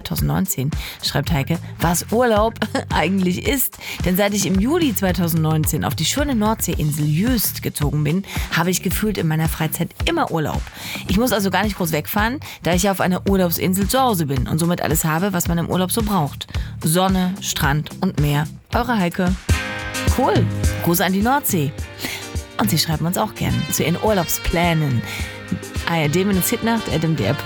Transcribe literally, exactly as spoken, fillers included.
zweitausendneunzehn, schreibt Heike, was Urlaub eigentlich ist. Denn seit ich im Juli zweitausendneunzehn auf die schöne Nordseeinsel Jüst gezogen bin, habe ich gefühlt in meiner Freizeit immer Urlaub. Ich muss also gar nicht groß wegfahren, da ich ja auf einer Urlaubsinsel zu Hause bin und somit alles habe, was man im Urlaub so braucht. Sonne, Strand und Meer. Eure Heike. Cool. Gruß an die Nordsee. Und Sie schreiben uns auch gern zu Ihren Urlaubsplänen. A R D-Hitnacht at m d r punkt de